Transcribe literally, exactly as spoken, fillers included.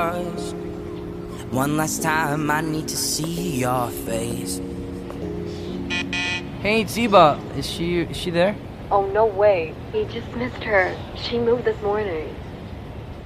One last time, I need to see your face. Hey, Ziba, is she is she there? Oh, no way. He just missed her. She moved this morning.